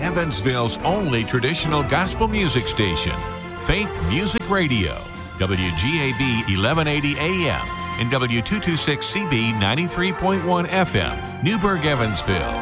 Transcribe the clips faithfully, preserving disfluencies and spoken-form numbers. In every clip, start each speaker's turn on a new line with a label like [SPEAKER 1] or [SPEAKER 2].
[SPEAKER 1] Evansville's only traditional gospel music station, Faith Music Radio, W G A B eleven eighty A M and W two twenty-six C B ninety-three point one F M, Newburgh, Evansville.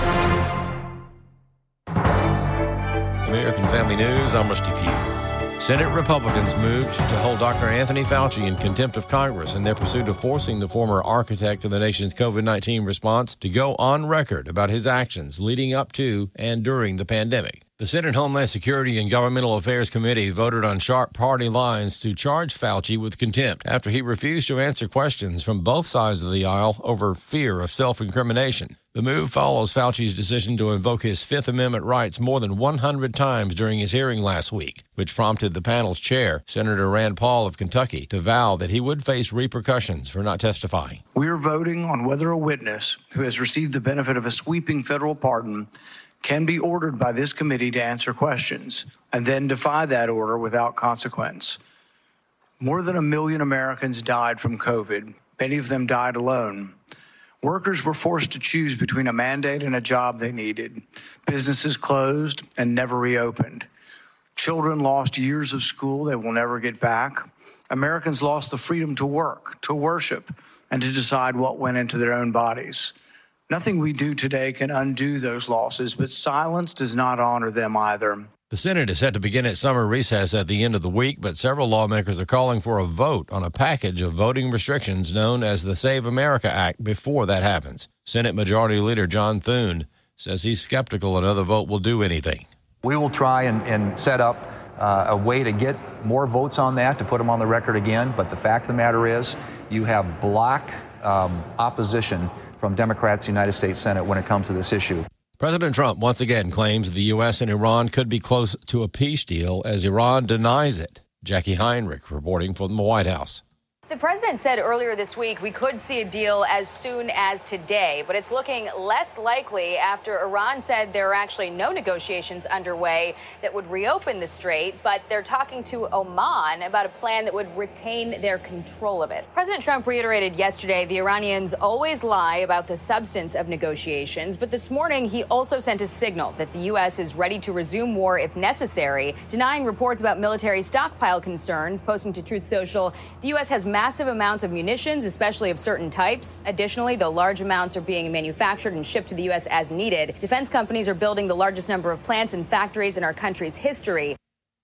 [SPEAKER 2] American Family News, I'm Rusty Pugh. Senate Republicans moved to hold Doctor Anthony Fauci in contempt of Congress in their pursuit of forcing the former architect of the nation's covid nineteen response to go on record about his actions leading up to and during the pandemic. The Senate Homeland Security and Governmental Affairs Committee voted on sharp party lines to charge Fauci with contempt after he refused to answer questions from both sides of the aisle over fear of self-incrimination. The move follows Fauci's decision to invoke his Fifth Amendment rights more than one hundred times during his hearing last week, which prompted the panel's chair, Senator Rand Paul of Kentucky, to vow that he would face repercussions for not testifying.
[SPEAKER 3] We're voting on whether a witness who has received the benefit of a sweeping federal pardon can be ordered by this committee to answer questions and then defy that order without consequence. More than a million Americans died from COVID. Many of them died alone. Workers were forced to choose between a mandate and a job they needed. Businesses closed and never reopened. Children lost years of school they will never get back. Americans lost the freedom to work, to worship, and to decide what went into their own bodies. Nothing we do today can undo those losses, but silence does not honor them either.
[SPEAKER 2] The Senate is set to begin its summer recess at the end of the week, but several lawmakers are calling for a vote on a package of voting restrictions known as the Save America Act before that happens. Senate Majority Leader John Thune says he's skeptical another vote will do anything.
[SPEAKER 4] We will try and, and set up uh, a way to get more votes on that, to put them on the record again, but the fact of the matter is you have block um, opposition from Democrats in the United States Senate when it comes to this issue.
[SPEAKER 2] President Trump once again claims the U S and Iran could be close to a peace deal as Iran denies it. Jackie Heinrich reporting from the White House.
[SPEAKER 5] The president said earlier this week we could see a deal as soon as today, but it's looking less likely after Iran said there are actually no negotiations underway that would reopen the strait, but they're talking to Oman about a plan that would retain their control of it. President Trump reiterated yesterday the Iranians always lie about the substance of negotiations, but this morning he also sent a signal that the U S is ready to resume war if necessary, denying reports about military stockpile concerns, posting to Truth Social, the U S has massive amounts of munitions, especially of certain types. Additionally, though large amounts are being manufactured and shipped to the U S as needed, defense companies are building the largest number of plants and factories in our country's history.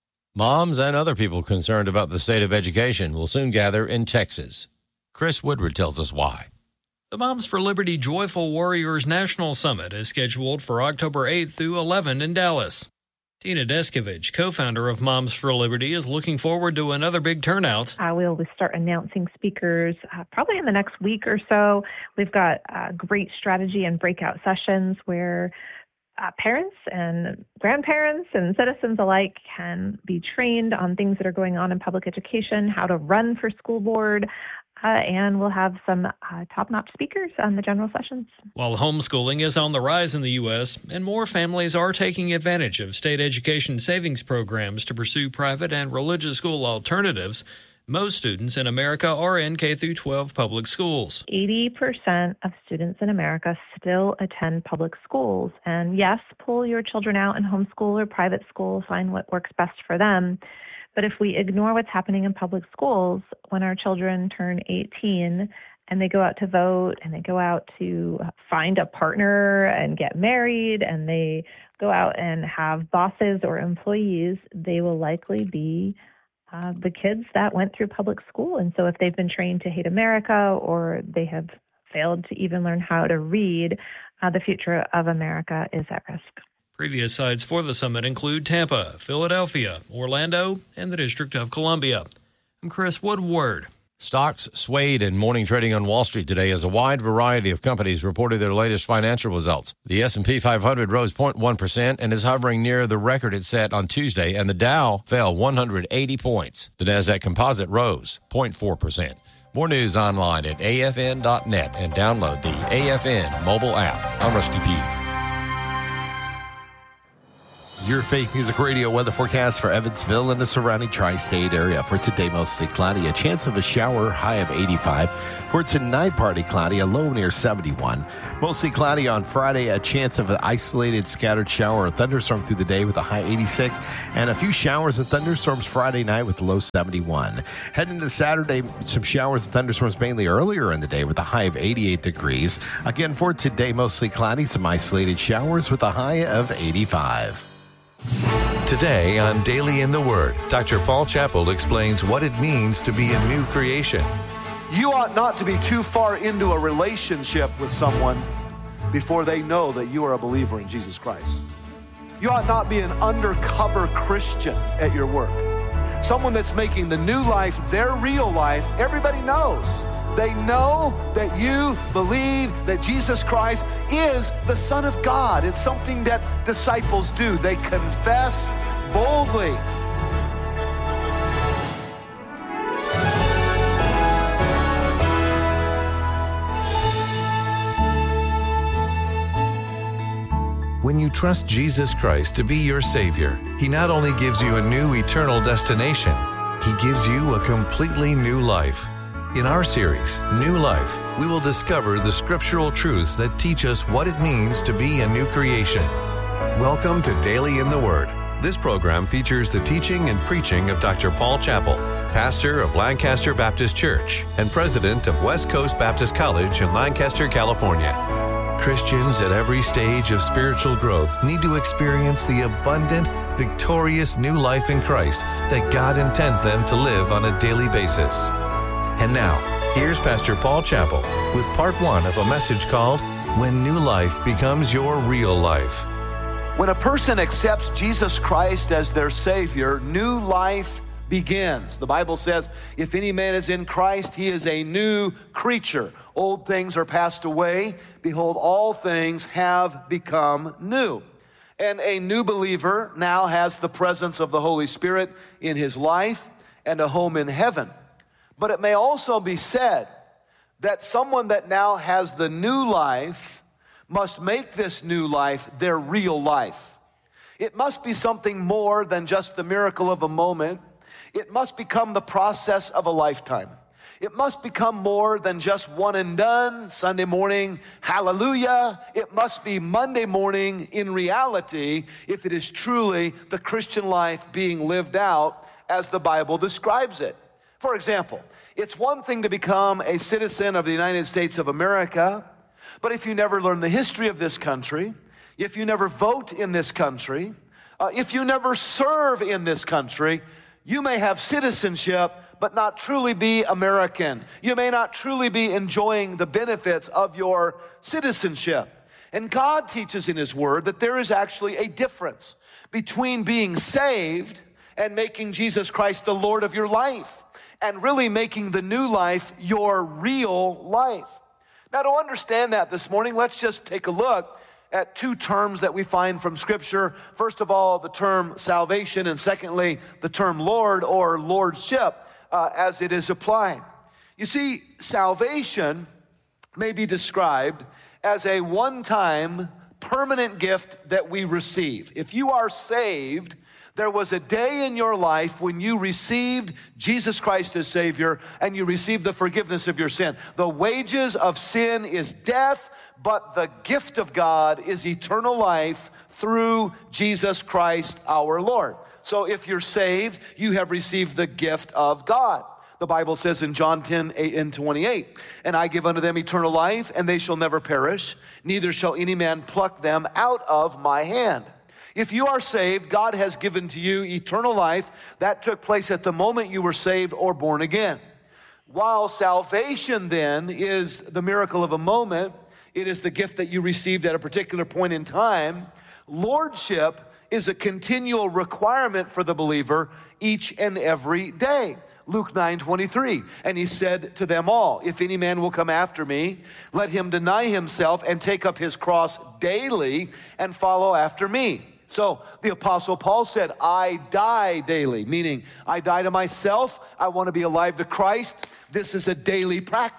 [SPEAKER 2] Moms and other people concerned about the state of education will soon gather in Texas. Chris Woodward tells us why.
[SPEAKER 6] The Moms for Liberty Joyful Warriors National Summit is scheduled for October eighth through eleventh in Dallas. Tina Deskovich, co-founder of Moms for Liberty, is looking forward to another big turnout.
[SPEAKER 7] Uh, we'll start announcing speakers uh, probably in the next week or so. We've got uh, great strategy and breakout sessions where uh, parents and grandparents and citizens alike can be trained on things that are going on in public education, how to run for school board, Uh, and we'll have some uh, top-notch speakers on the general sessions.
[SPEAKER 6] While homeschooling is on the rise in the U S, and more families are taking advantage of state education savings programs to pursue private and religious school alternatives, most students in America are in K through twelve public schools.
[SPEAKER 7] eighty percent of students in America still attend public schools. And yes, pull your children out and homeschool or private school, find what works best for them. But if we ignore what's happening in public schools, when our children turn eighteen and they go out to vote and they go out to find a partner and get married and they go out and have bosses or employees, they will likely be uh, the kids that went through public school. And so if they've been trained to hate America or they have failed to even learn how to read, uh, the future of America is at risk.
[SPEAKER 6] Previous sites for the summit include Tampa, Philadelphia, Orlando, and the District of Columbia. I'm Chris Woodward.
[SPEAKER 2] Stocks swayed in morning trading on Wall Street today as a wide variety of companies reported their latest financial results. The S and P five hundred rose zero point one percent and is hovering near the record it set on Tuesday, and the Dow fell one hundred eighty points. The Nasdaq Composite rose zero point four percent. More news online at A F N dot net and download the A F N mobile app. I'm Rusty Pugh. Your Faith Music Radio weather forecast for Evansville and the surrounding tri-state area. For today, mostly cloudy, a chance of a shower, high of eighty-five. For tonight, partly cloudy, a low near seventy-one. Mostly cloudy on Friday, a chance of an isolated scattered shower or thunderstorm through the day with a high eighty-six. And a few showers and thunderstorms Friday night with a low seventy-one. Heading into Saturday, some showers and thunderstorms mainly earlier in the day with a high of eighty-eight degrees. Again, for today, mostly cloudy, some isolated showers with a high of eighty-five.
[SPEAKER 1] Today on Daily in the Word, Doctor Paul Chappell explains what it means to be a new creation.
[SPEAKER 8] You ought not to be too far into a relationship with someone before they know that you are a believer in Jesus Christ. You ought not be an undercover Christian at your work. Someone that's making the new life their real life. Everybody knows. They know that you believe that Jesus Christ is the Son of God. It's something that disciples do. They confess boldly.
[SPEAKER 1] When you trust Jesus Christ to be your Savior, He not only gives you a new eternal destination, He gives you a completely new life. In our series, New Life, we will discover the scriptural truths that teach us what it means to be a new creation. Welcome to Daily in the Word. This program features the teaching and preaching of Doctor Paul Chappell, pastor of Lancaster Baptist Church and president of West Coast Baptist College in Lancaster, California. Christians at every stage of spiritual growth need to experience the abundant, victorious new life in Christ that God intends them to live on a daily basis. And now, here's Pastor Paul Chappell with part one of a message called When New Life Becomes Your Real Life.
[SPEAKER 8] When a person accepts Jesus Christ as their Savior, new life begins. The Bible says, if any man is in Christ, he is a new creature. Old things are passed away. Behold, all things have become new. And a new believer now has the presence of the Holy Spirit in his life and a home in heaven. But it may also be said that someone that now has the new life must make this new life their real life. It must be something more than just the miracle of a moment. It must become the process of a lifetime. It must become more than just one and done, Sunday morning, hallelujah. It must be Monday morning in reality if it is truly the Christian life being lived out as the Bible describes it. For example, it's one thing to become a citizen of the United States of America, but if you never learn the history of this country, if you never vote in this country, uh, if you never serve in this country, you may have citizenship but not truly be American. You may not truly be enjoying the benefits of your citizenship. And God teaches in His Word that there is actually a difference between being saved and making Jesus Christ the Lord of your life, and really making the new life your real life. Now, to understand that this morning, let's just take a look at two terms that we find from Scripture. First of all, the term salvation, and secondly, the term Lord or lordship uh, as it is applied. You see, salvation may be described as a one-time permanent gift that we receive. If you are saved, there was a day in your life when you received Jesus Christ as Savior and you received the forgiveness of your sin. The wages of sin is death, but the gift of God is eternal life through Jesus Christ our Lord. So if you're saved, you have received the gift of God. The Bible says in John ten, eight and twenty-eight, and I give unto them eternal life, and they shall never perish, neither shall any man pluck them out of my hand. If you are saved, God has given to you eternal life. That took place at the moment you were saved or born again. While salvation then is the miracle of a moment, it is the gift that you received at a particular point in time. Lordship is a continual requirement for the believer each and every day. Luke nine twenty-three, and he said to them all, if any man will come after me, let him deny himself and take up his cross daily and follow after me. So the Apostle Paul said, I die daily, meaning I die to myself. I want to be alive to Christ. This is a daily practice.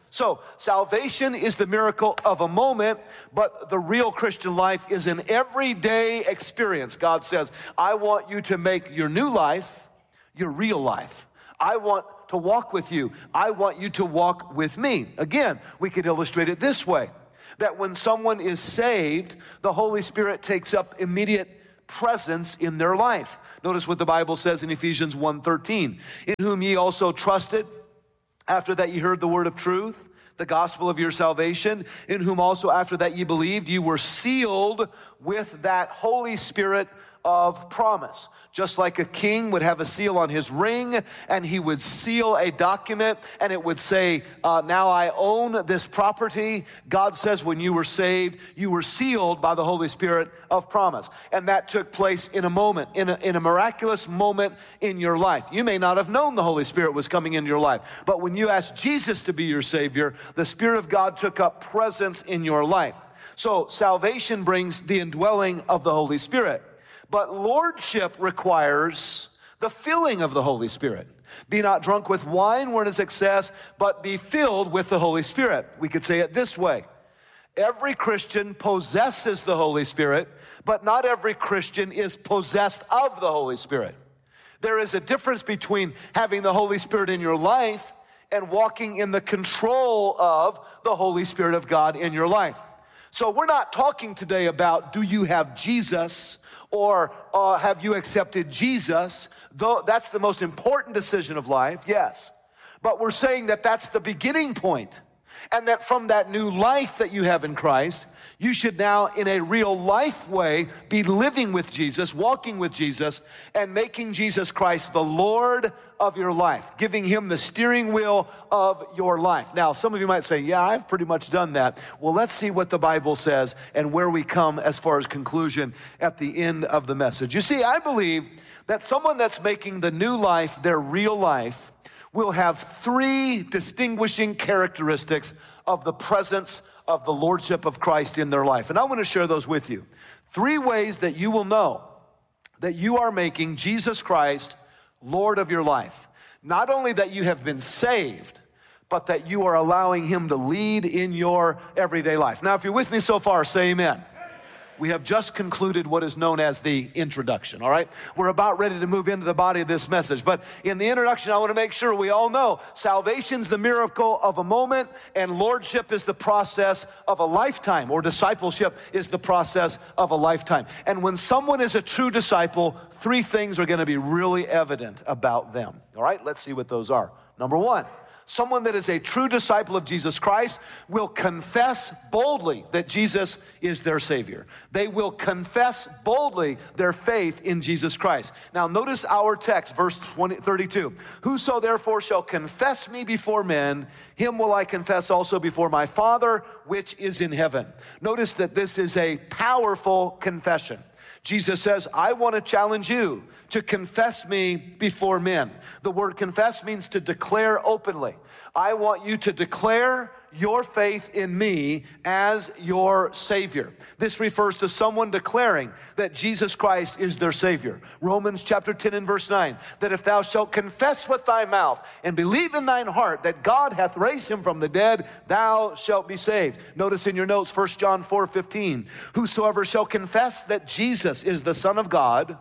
[SPEAKER 8] So salvation is the miracle of a moment, but the real Christian life is an everyday experience. God says, I want you to make your new life your real life. I want to walk with you. I want you to walk with me. Again, we could illustrate it this way, that when someone is saved, the Holy Spirit takes up immediate presence in their life. Notice what the Bible says in Ephesians one thirteen, in whom ye also trusted, after that ye heard the word of truth, the gospel of your salvation, in whom also after that ye believed, ye were sealed with that Holy Spirit of promise. Just like a king would have a seal on his ring, and he would seal a document, and it would say, uh, now I own this property. God says when you were saved, you were sealed by the Holy Spirit of promise. And that took place in a moment, in a, in a miraculous moment in your life. You may not have known the Holy Spirit was coming into your life, but when you asked Jesus to be your Savior, the Spirit of God took up presence in your life. So salvation brings the indwelling of the Holy Spirit. But lordship requires the filling of the Holy Spirit. Be not drunk with wine wherein is excess, but be filled with the Holy Spirit. We could say it this way. Every Christian possesses the Holy Spirit, but not every Christian is possessed of the Holy Spirit. There is a difference between having the Holy Spirit in your life and walking in the control of the Holy Spirit of God in your life. So we're not talking today about do you have Jesus or uh, have you accepted Jesus? Though that's the most important decision of life, yes. But we're saying that that's the beginning point, and that from that new life that you have in Christ, you should now in a real life way be living with Jesus, walking with Jesus, and making Jesus Christ the Lord of your life, giving him the steering wheel of your life. Now, some of you might say, yeah, I've pretty much done that. Well, let's see what the Bible says and where we come as far as conclusion at the end of the message. You see, I believe that someone that's making the new life their real life will have three distinguishing characteristics of the presence of the Lordship of Christ in their life. And I want to share those with you. Three ways that you will know that you are making Jesus Christ Lord of your life. Not only that you have been saved, but that you are allowing him to lead in your everyday life. Now, if you're with me so far, say amen. We have just concluded what is known as the introduction, all right? We're about ready to move into the body of this message. But in the introduction, I want to make sure we all know salvation's the miracle of a moment, and lordship is the process of a lifetime, or discipleship is the process of a lifetime. And when someone is a true disciple, three things are going to be really evident about them, all right? Let's see what those are. Number one, someone that is a true disciple of Jesus Christ will confess boldly that Jesus is their Savior. They will confess boldly their faith in Jesus Christ. Now notice our text, verse thirty-two. Whoso therefore shall confess me before men, him will I confess also before my Father which is in heaven. Notice that this is a powerful confession. Jesus says, I want to challenge you to confess me before men. The word confess means to declare openly. I want you to declare your faith in me as your Savior. This refers to someone declaring that Jesus Christ is their Savior. Romans chapter ten and verse nine, that if thou shalt confess with thy mouth and believe in thine heart that God hath raised him from the dead, thou shalt be saved. Notice in your notes, First John four fifteen, whosoever shall confess that Jesus is the Son of God,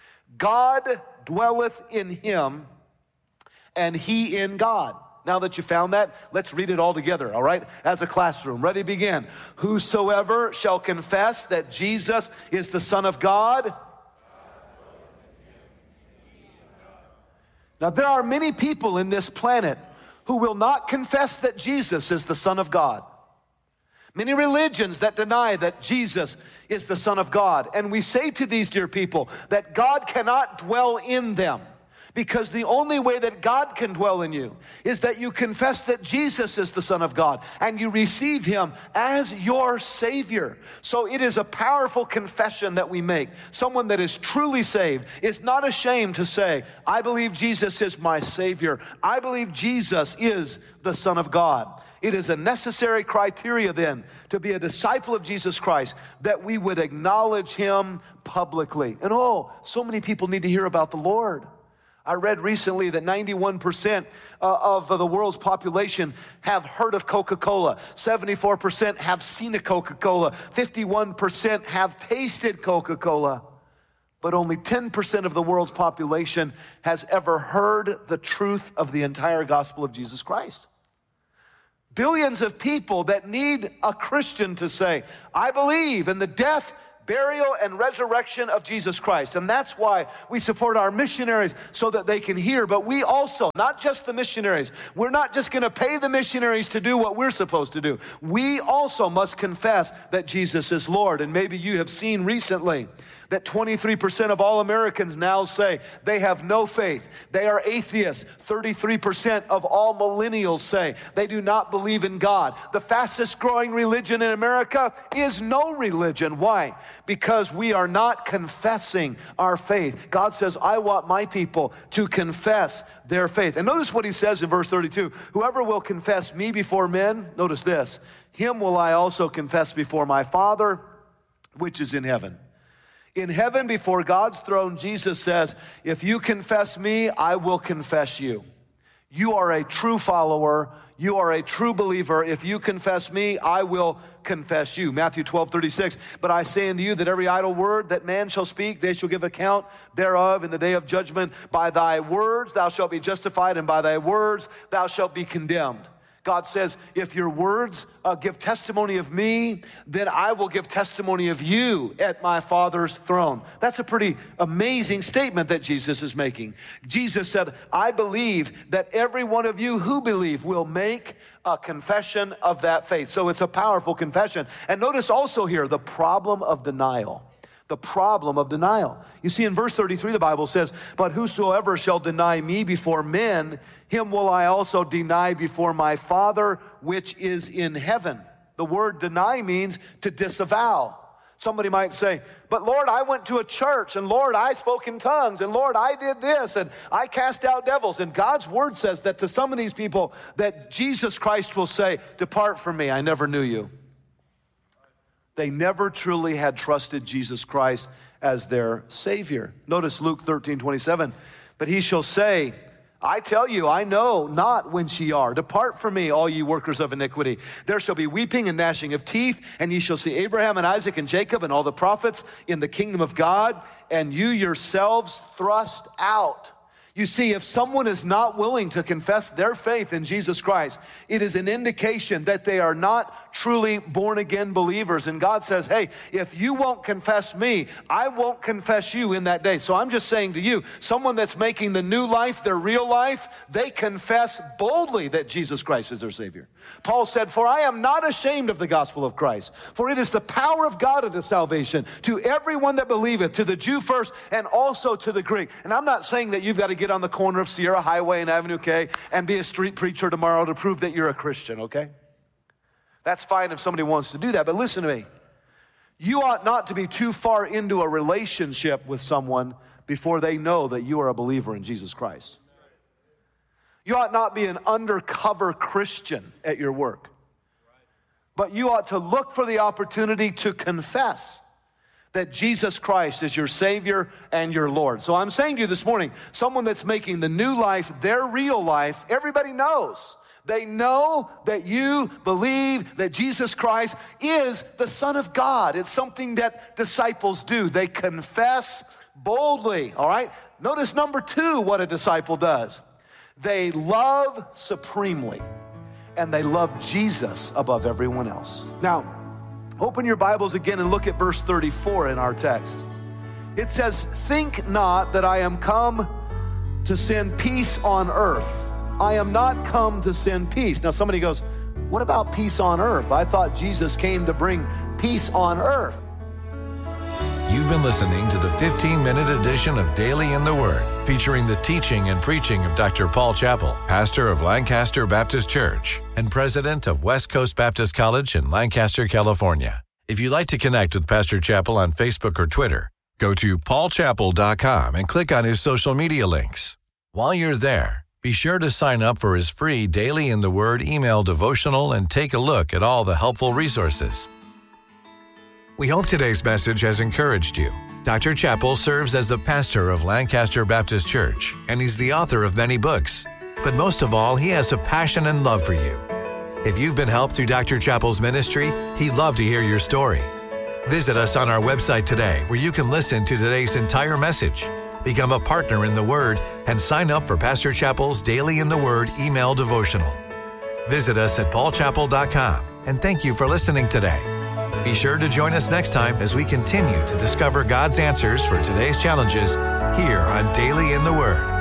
[SPEAKER 8] God dwelleth in him, and he in God. Now that you found that, let's read it all together, all right? As a classroom. Ready, begin. Whosoever shall confess that Jesus is the Son of God. Now, there are many people in this planet who will not confess that Jesus is the Son of God. Many religions that deny that Jesus is the Son of God. And we say to these dear people that God cannot dwell in them, because the only way that God can dwell in you is that you confess that Jesus is the Son of God and you receive him as your Savior. So it is a powerful confession that we make. Someone that is truly saved is not ashamed to say, I believe Jesus is my Savior. I believe Jesus is the Son of God. It is a necessary criteria then to be a disciple of Jesus Christ that we would acknowledge him publicly. And oh, so many people need to hear about the Lord. I read recently that ninety-one percent of the world's population have heard of Coca-Cola. seventy-four percent have seen a Coca-Cola. fifty-one percent have tasted Coca-Cola. But only ten percent of the world's population has ever heard the truth of the entire gospel of Jesus Christ. Billions of people that need a Christian to say, I believe in the death, burial, and resurrection of Jesus Christ. And that's why we support our missionaries so that they can hear. But we also, not just the missionaries, we're not just going to pay the missionaries to do what we're supposed to do. We also must confess that Jesus is Lord. And maybe you have seen recently that twenty-three percent of all Americans now say they have no faith. They are atheists. thirty-three percent of all millennials say they do not believe in God. The fastest growing religion in America is no religion. Why? Because we are not confessing our faith. God says, I want my people to confess their faith. And notice what he says in verse thirty-two. Whoever will confess me before men, notice this, him will I also confess before my Father, which is in heaven. In heaven, before God's throne, Jesus says, if you confess me, I will confess you. You are a true follower. You are a true believer. If you confess me, I will confess you. Matthew twelve thirty-six, but I say unto you that every idle word that man shall speak, they shall give account thereof in the day of judgment. By thy words thou shalt be justified, and by thy words thou shalt be condemned. God says, if your words uh, give testimony of me, then I will give testimony of you at my Father's throne. That's a pretty amazing statement that Jesus is making. Jesus said, I believe that every one of you who believe will make a confession of that faith. So it's a powerful confession. And notice also here the problem of denial. The problem of denial. You see, in verse thirty-three, the Bible says, but whosoever shall deny me before men, him will I also deny before my Father, which is in heaven. The word deny means to disavow. Somebody might say, but Lord, I went to a church, and Lord, I spoke in tongues, and Lord, I did this, and I cast out devils. And God's word says that to some of these people, that Jesus Christ will say, depart from me, I never knew you. They never truly had trusted Jesus Christ as their Savior. Notice Luke thirteen twenty-seven. But he shall say, I tell you, I know not whence ye are. Depart from me, all ye workers of iniquity. There shall be weeping and gnashing of teeth, and ye shall see Abraham and Isaac and Jacob and all the prophets in the kingdom of God, and you yourselves thrust out. You see, if someone is not willing to confess their faith in Jesus Christ, it is an indication that they are not truly born-again believers. And God says, hey, if you won't confess me, I won't confess you in that day. So I'm just saying to you, someone that's making the new life their real life, they confess boldly that Jesus Christ is their Savior. Paul said, for I am not ashamed of the gospel of Christ, for it is the power of God unto salvation to everyone that believeth, to the Jew first and also to the Greek. And I'm not saying that you've got to get on the corner of Sierra Highway and Avenue K and be a street preacher tomorrow to prove that you're a Christian, okay? That's fine if somebody wants to do that, but listen to me. You ought not to be too far into a relationship with someone before they know that you are a believer in Jesus Christ. You ought not be an undercover Christian at your work, but you ought to look for the opportunity to confess that Jesus Christ is your Savior and your Lord. So I'm saying to you this morning, someone that's making the new life their real life, everybody knows. They know that you believe that Jesus Christ is the Son of God. It's something that disciples do. They confess boldly, all right? Notice number two, what a disciple does. They love supremely, and they love Jesus above everyone else. Now, open your Bibles again and look at verse thirty-four in our text. It says, think not that I am come to send peace on earth. I am not come to send peace. Now somebody goes, what about peace on earth? I thought Jesus came to bring peace on earth.
[SPEAKER 9] You've been listening to the fifteen-minute edition of Daily in the Word, featuring the teaching and preaching of Doctor Paul Chappell, pastor of Lancaster Baptist Church and president of West Coast Baptist College in Lancaster, California. If you'd like to connect with Pastor Chappell on Facebook or Twitter, go to paul chappell dot com and click on his social media links. While you're there, be sure to sign up for his free Daily in the Word email devotional and take a look at all the helpful resources. We hope today's message has encouraged you. Doctor Chappell serves as the pastor of Lancaster Baptist Church, and he's the author of many books. But most of all, he has a passion and love for you. If you've been helped through Doctor Chappell's ministry, he'd love to hear your story. Visit us on our website today, where you can listen to today's entire message, become a partner in the Word, and sign up for Pastor Chappell's Daily in the Word email devotional. Visit us at paul chappell dot com, and thank you for listening today. Be sure to join us next time as we continue to discover God's answers for today's challenges here on Daily in the Word.